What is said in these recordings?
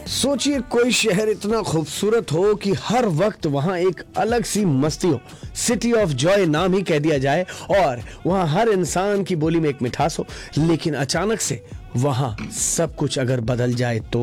सोचिए कोई शहर इतना खूबसूरत हो कि हर वक्त वहां एक अलग सी मस्ती हो। सिटी ऑफ जॉय नाम ही कह दिया जाए और वहां हर इंसान की बोली में एक मिठास हो, लेकिन अचानक से वहां सब कुछ अगर बदल जाए तो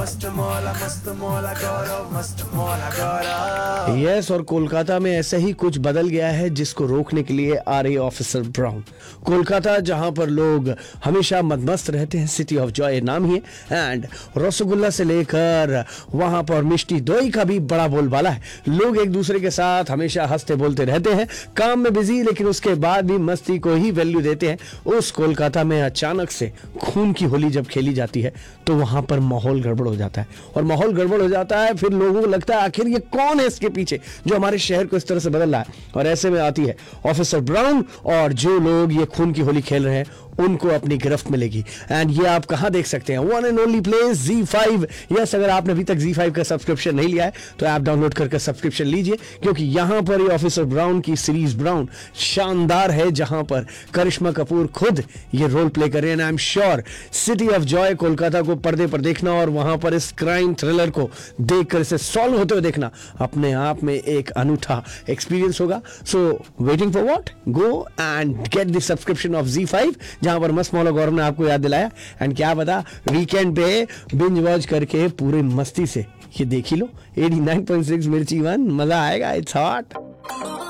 यस, और कोलकाता में ऐसा ही कुछ बदल गया है जिसको रोकने के लिए आ रही ऑफिसर ब्राउन। कोलकाता जहां पर लोग हमेशा मदमस्त रहते हैं, सिटी ऑफ जॉय नाम ही है एंड रसगुल्ला से लेकर वहां पर मिष्टी दोई का भी बड़ा बोलबाला है। लोग एक दूसरे के साथ हमेशा हंसते बोलते रहते हैं, काम में बिजी, लेकिन उसके बाद भी मस्ती को ही वैल्यू देते हैं। उस कोलकाता में अचानक से खून की होली जब खेली जाती है तो वहां पर माहौल गड़बड़ हो जाता है, और माहौल गड़बड़ हो जाता है फिर लोगों को लगता है आखिर ये कौन है इसके पीछे जो हमारे शहर को इस तरह से बदल रहा है। और ऐसे में आती है ऑफिसर ब्राउन और जो लोग ये खून की होली खेल रहे हैं उनको अपनी गिरफ्त मिलेगी। एंड ये आप कहां देख सकते हैं? One and only place ZEE5। Yes, अगर आपने अभी तक ZEE5 का सब्सक्रिप्शन नहीं लिया है तो ऐप डाउनलोड करके सब्सक्रिप्शन लीजिए, क्योंकि यहां पर ये ऑफिसर ब्राउन की सीरीज ब्राउन शानदार है, जहां पर करिश्मा कपूर खुद ये रोल प्ले कर रहे हैं। I am sure city of Joy Kolkata को पर्दे पर देखना और वहां पर इस क्राइम थ्रिलर को देखकर इसे सॉल्व होते हुए देखना अपने आप में एक अनूठा एक्सपीरियंस होगा। So waiting for what? Go and get the subscription of ZEE5, जहां पर मस्त मौला गौरव ने आपको याद दिलाया। एंड क्या बता, वीकेंड पे बिंज वॉच करके पूरे मस्ती से ये देख ही लो 89.6 मिर्ची वन, मजा आएगा। It's hot.